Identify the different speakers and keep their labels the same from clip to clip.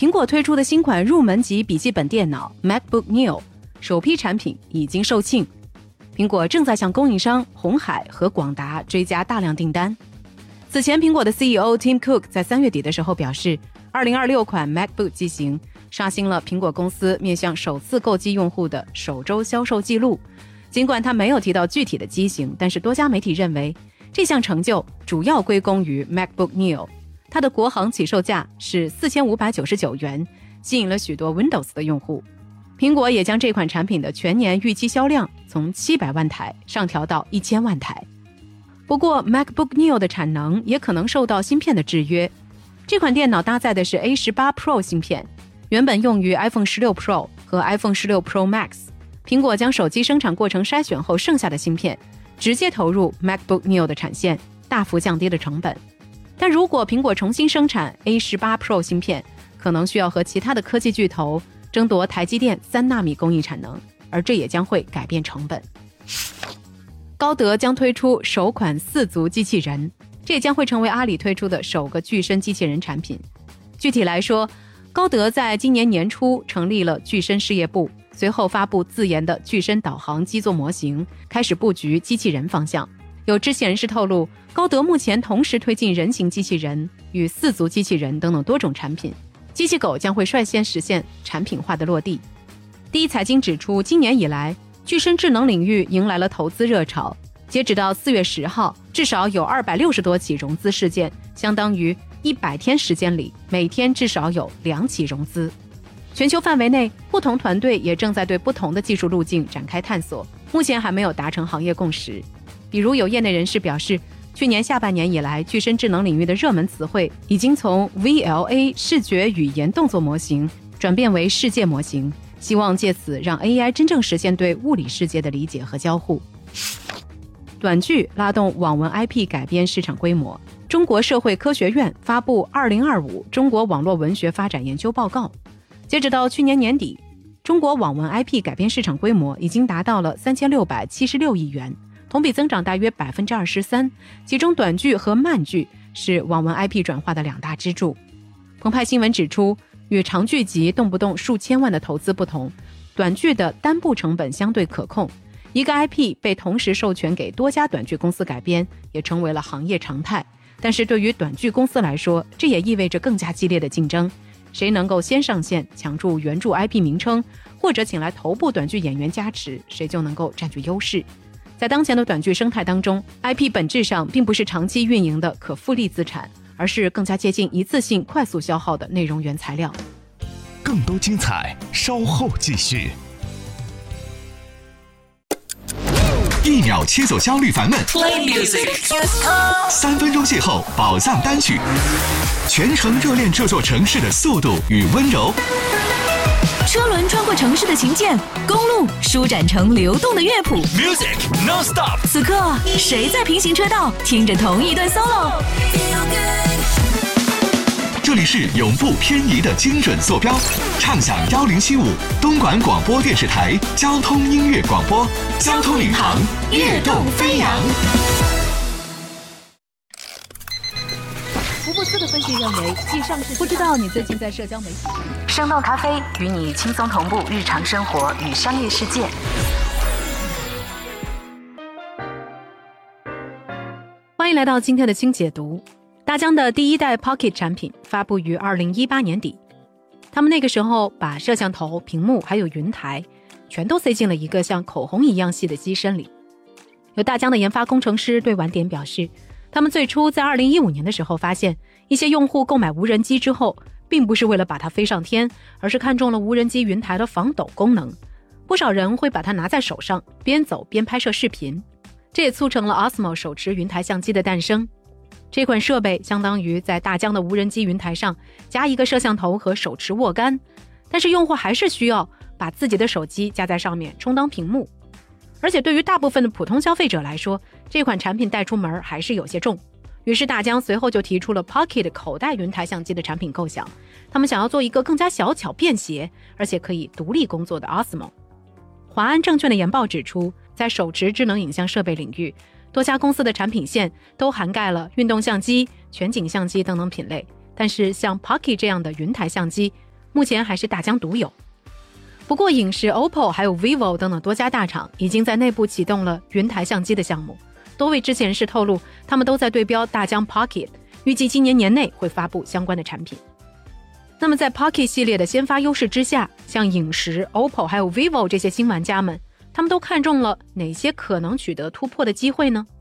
Speaker 1: 苹果推出的新款入门级笔记本电脑 MacBook Neo 首批产品已经售罄，苹果正在向供应商鸿海和广达追加大量订单。此前，苹果的 CEO Tim Cook 在3月底的时候表示，2026款 MacBook 机型刷新了苹果公司面向首次购机用户的首周销售记录。尽管他没有提到具体的机型，但是多家媒体认为这项成就主要归功于 MacBook Neo， 它的国行起售价是4599元，吸引了许多 Windows 的用户。苹果也将这款产品的全年预期销量从700万台上调到1000万台。不过 MacBook Neo 的产能也可能受到芯片的制约。这款电脑搭载的是 A18 Pro 芯片，原本用于 iPhone 16 Pro 和 iPhone 16 Pro Max。苹果将手机生产过程筛选后剩下的芯片直接投入 MacBook Neo 的产线，大幅降低了成本。但如果苹果重新生产 A18 Pro 芯片，可能需要和其他的科技巨头争夺台积电3纳米工艺产能，而这也将会改变成本。高德将推出首款4足机器人，这也将会成为阿里推出的首个具身机器人产品。具体来说，高德在今年年初成立了具身事业部，随后发布自研的具身导航基座模型，开始布局机器人方向。有知情人士透露，高德目前同时推进人形机器人与4足机器人等等多种产品，机器狗将会率先实现产品化的落地。第一财经指出，今年以来具身智能领域迎来了投资热潮，截止到4月10号，至少有260多起融资事件，相当于100天时间里每天至少有2起融资。全球范围内，不同团队也正在对不同的技术路径展开探索，目前还没有达成行业共识。比如有业内人士表示，去年下半年以来，具身智能领域的热门词汇已经从 VLA 视觉语言动作模型转变为世界模型，希望借此让 AI 真正实现对物理世界的理解和交互。短剧拉动网文 IP 改编市场规模。中国社会科学院发布2025中国网络文学发展研究报告，截止到去年年底，中国网文 IP 改编市场规模已经达到了3676亿元，同比增长大约 23%， 其中短剧和漫剧是网文 IP 转化的2大支柱。澎湃新闻指出，与长剧集动不动数千万的投资不同，短剧的单部成本相对可控，一个 IP 被同时授权给多家短剧公司改编，也成为了行业常态。但是对于短剧公司来说，这也意味着更加激烈的竞争，谁能够先上线抢注原著 IP 名称，或者请来头部短剧演员加持，谁就能够占据优势。在当前的短剧生态当中， IP 本质上并不是长期运营的可复利资产，而是更加接近一次性快速消耗的内容原材料。
Speaker 2: 更多精彩稍后继续。1秒切走焦虑烦闷，
Speaker 3: Play music，
Speaker 2: 3分钟邂逅宝藏单曲，全程热恋这座城市的速度与温柔。
Speaker 3: 车轮穿过城市的琴键，公路舒展成流动的乐谱。
Speaker 4: Music non-stop。
Speaker 3: 此刻，谁在平行车道听着同一段 solo？
Speaker 2: 这里是永不偏移的精准坐标，畅享1075东莞广播电视台交通音乐广播，交通领航，跃动飞扬。
Speaker 1: 福布斯的分析认为，继上市不知道你最近在社交媒体上。
Speaker 5: 生动咖啡与你轻松同步日常生活与商业世界。
Speaker 1: 欢迎来到今天的轻解读。大疆的第一代 Pocket 产品发布于2018年底，他们那个时候把摄像头、屏幕还有云台全都塞进了一个像口红一样细的机身里。有大疆的研发工程师对晚点表示，他们最初在2015年的时候发现，一些用户购买无人机之后，并不是为了把它飞上天，而是看中了无人机云台的防抖功能。不少人会把它拿在手上，边走边拍摄视频，这也促成了 Osmo 手持云台相机的诞生。这款设备相当于在大疆的无人机云台上加一个摄像头和手持握杆，但是用户还是需要把自己的手机架在上面充当屏幕。而且对于大部分的普通消费者来说，这款产品带出门还是有些重。于是大疆随后就提出了 Pocket 口袋云台相机的产品构想，他们想要做一个更加小巧便携，而且可以独立工作的 Osmo。华安证券的研报指出，在手持智能影像设备领域，多家公司的产品线都涵盖了运动相机、全景相机等等品类，但是像 Pocket 这样的云台相机目前还是大疆独有。不过影视 OPPO 还有 vivo 等等多家大厂已经在内部启动了云台相机的项目，多位知情人士透露，他们都在对标大疆 Pocket， 预计今年年内会发布相关的产品。那么在 Pocket 系列的先发优势之下，像影视 OPPO 还有 vivo 这些新玩家们，他们都看中了哪些可能取得突破的机会呢？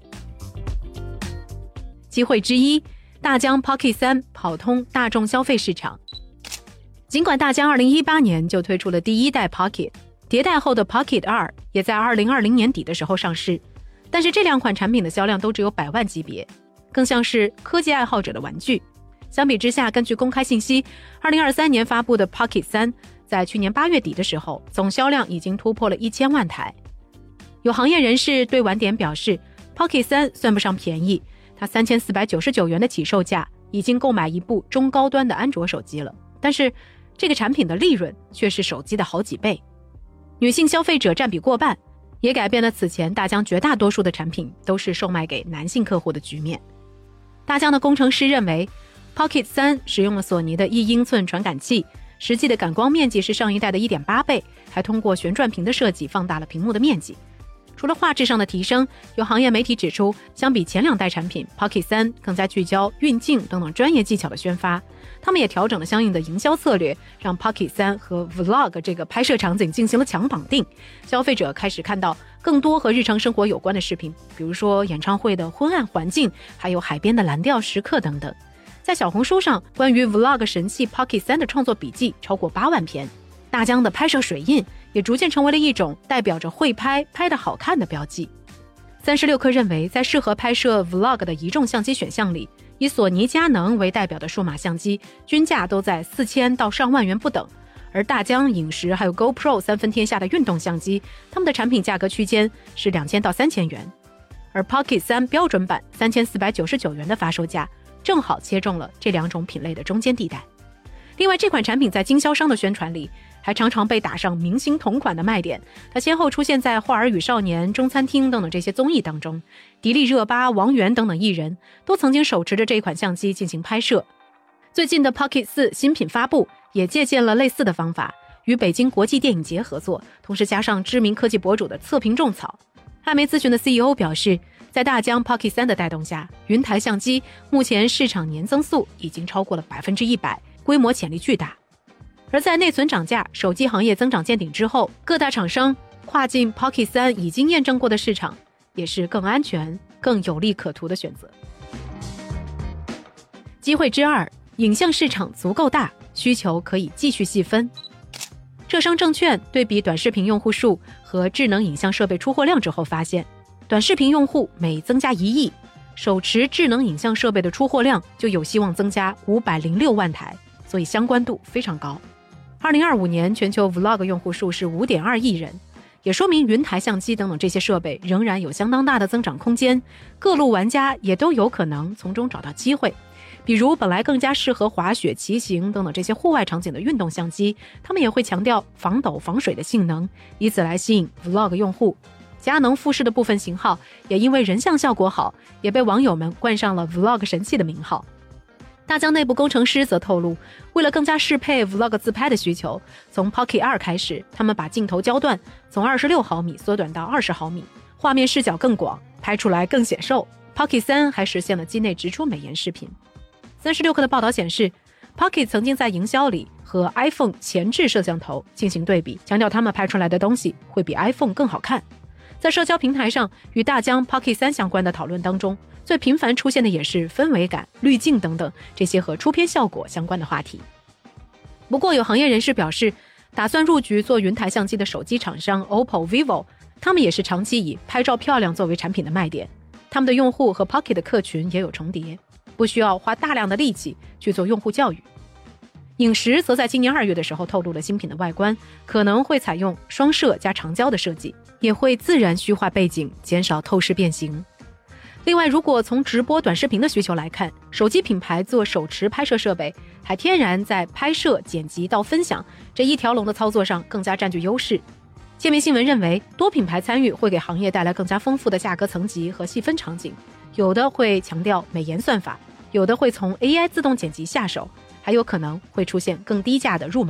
Speaker 1: 机会之一，大疆 Pocket 3跑通大众消费市场。尽管大疆2018年就推出了第一代 Pocket， 迭代后的 Pocket 2也在2020年底的时候上市，但是这两款产品的销量都只有100万级别，更像是科技爱好者的玩具。相比之下，根据公开信息，2023年发布的 Pocket 3在去年8月底的时候，总销量已经突破了1000万台。有行业人士对晚点表示， Pocket 3算不上便宜，它3499元的起售价已经购买一部中高端的安卓手机了，但是这个产品的利润却是手机的好几倍，女性消费者占比过半，也改变了此前大疆绝大多数的产品都是售卖给男性客户的局面。大疆的工程师认为Pocket 3使用了索尼的1英寸传感器，实际的感光面积是上一代的 1.8 倍，还通过旋转屏的设计放大了屏幕的面积。除了画质上的提升，有行业媒体指出，相比前2代产品 Pocket 3更加聚焦运镜等等专业技巧的宣发，他们也调整了相应的营销策略，让 Pocket 3和 Vlog 这个拍摄场景进行了强绑定，消费者开始看到更多和日常生活有关的视频，比如说演唱会的昏暗环境，还有海边的蓝调时刻等等。在小红书上，关于 Vlog 神器 Pocket 3的创作笔记超过8万篇，大疆的拍摄水印也逐渐成为了一种代表着会拍、拍得好看的标记。36氪认为，在适合拍摄 Vlog 的移动相机选项里，以索尼佳能为代表的数码相机均价都在4000到上万元不等，而大疆、影视还有 GoPro 三分天下的运动相机，他们的产品价格区间是2000到3000元，而 Pocket 3标准版3499元的发售价正好切中了这两种品类的中间地带。另外，这款产品在经销商的宣传里还常常被打上明星同款的卖点，它先后出现在《花儿与少年》、中餐厅等等这些综艺当中，迪丽热巴、王源等等艺人都曾经手持着这款相机进行拍摄。最近的 Pocket 4新品发布也借鉴了类似的方法，与北京国际电影节合作，同时加上知名科技博主的测评种草。艾媒咨询的 CEO 表示，在大疆 Pocket 3的带动下，云台相机目前市场年增速已经超过了100%，规模潜力巨大。而在内存涨价、手机行业增长见顶之后，各大厂商跨进 Pocket 3已经验证过的市场，也是更安全、更有利可图的选择。机会之二，影像市场足够大，需求可以继续细分。浙商证券对比短视频用户数和智能影像设备出货量之后发现，短视频用户每增加1亿，手持智能影像设备的出货量就有希望增加506万台，所以相关度非常高。2025年全球 Vlog 用户数是 5.2 亿人，也说明云台相机等等这些设备仍然有相当大的增长空间，各路玩家也都有可能从中找到机会。比如本来更加适合滑雪、骑行等等这些户外场景的运动相机，他们也会强调防抖防水的性能，以此来吸引 Vlog 用户。佳能富士的部分型号也因为人像效果好，也被网友们冠上了 Vlog 神器的名号。大疆内部工程师则透露，为了更加适配 Vlog 自拍的需求，从 Pocket 2开始，他们把镜头焦段从26毫米缩短到20毫米，画面视角更广，拍出来更显瘦。Pocket 3还实现了机内直出美颜视频。36氪的报道显示， Pocket 曾经在营销里和 iPhone 前置摄像头进行对比，强调他们拍出来的东西会比 iPhone 更好看。在社交平台上，与大疆 Pocket 3相关的讨论当中，最频繁出现的也是氛围感、滤镜等等这些和出片效果相关的话题。不过有行业人士表示，打算入局做云台相机的手机厂商 OPPO、vivo， 他们也是长期以拍照漂亮作为产品的卖点，他们的用户和 Pocket 的客群也有重叠，不需要花大量的力气去做用户教育。影视则在今年2月的时候透露了新品的外观可能会采用双摄加长焦的设计，也会自然虚化背景，减少透视变形。另外，如果从直播短视频的需求来看，手机品牌做手持拍摄设备还天然在拍摄、剪辑到分享这一条龙的操作上更加占据优势。界面新闻认为，多品牌参与会给行业带来更加丰富的价格层级和细分场景，有的会强调美颜算法，有的会从 AI 自动剪辑下手，还有可能会出现更低价的入门